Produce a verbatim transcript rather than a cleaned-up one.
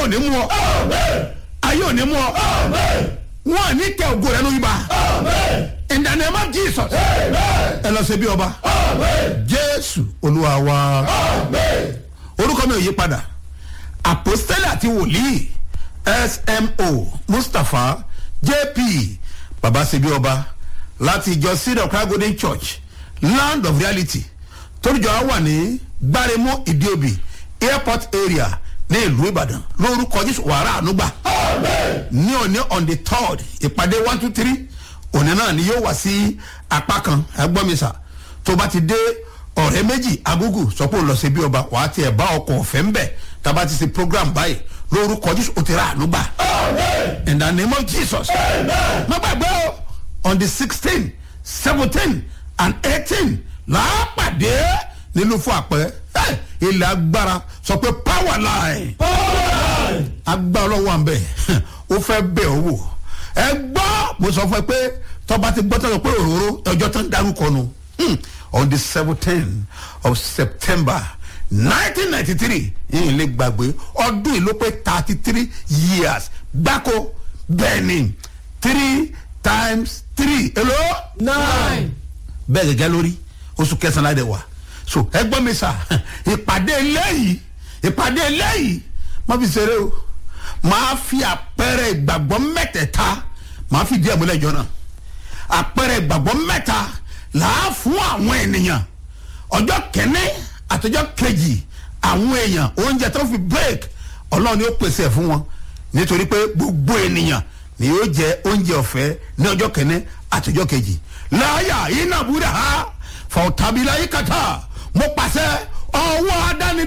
ò ní mú ọ ayé ò ní mú ọ wọn ní tẹ ògo rẹ lórí ba in the name of Jesus ẹ lọ ṣe bí ọba Jésù Olúwa wa orúkọ mi ò yí padà apostole àti wòlíì S M O Mustapha J P baba ṣe bí ọba láti ìjọ Seed of Christ Golden Church Land of Reality toríjọ wà ní Gbáremú Ìdíòbí airport area ní ìlú Ìbàdàn lórúkọ Jésù wàrà ànúgbà ní òní on the third ìpàdé one two three òní náà ni yóò wá sí apá kan ẹgbọ́mísà tó bá ti dé ọ̀rẹ́ méjì agúgù sọ pé ó lọ sí bí ọba wàá tiẹ̀ bá ọkọ̀ ọ̀fẹ́ ń bẹ̀ tá a bá ti ṣe program báyìí lórúkọ Jésù ó ti rà ànúgbà in the name of Jesus má gbàgbé o on the sixteen seventeen and eighteen làápàdé nílùú fún àpẹ ilẹ̀ agbára sọ pé power line agbára ọlọ́wọ́ à ń bẹ̀ ó fẹ́ bẹ̀ ọ́ wò ẹ gbọ́ mo sọ fún ẹ pé tọ́ba ti gbọ́ tọ́jọ́ pé òróró ọjọ́ tó ń darúkọ nu on the seventeen of September nineteen ninety three yìí lè gbàgbé ọdún yìí ló pé thirty three years gbáko bẹ́ẹ̀ ni three times three hello nine bẹ́ẹ̀ gẹ́gẹ́ lórí oṣù kẹsàn-án láti wà so ẹgbọ́n mi sà ìpàdé eléyìí ìpàdé eléyìí má fi ṣeré o máa fi àpẹẹrẹ ìgbàgbọ́ mẹ́tẹ̀ẹ̀ta máa fi díẹ̀ múlẹ̀ jọ náà àpẹẹrẹ ìgbàgbọ́ mẹ́ta làá fún àwọn ènìyàn ọjọ́ kẹ́ni àtọjọ́ kejì àwọn èèyàn oúnjẹ tó fi break Ọlọ́run ni ó pèsè ẹ̀ fún wọn nítorí pé gbogbo ènìyàn ni yóò jẹ oúnjẹ ọ̀fẹ́ ní ọjọ́ kẹ́ni àtọjọ́ kejì láyà iná búra fọ̀tàbílà yìí kàtà mo pàṣẹ ọwọ́ adání.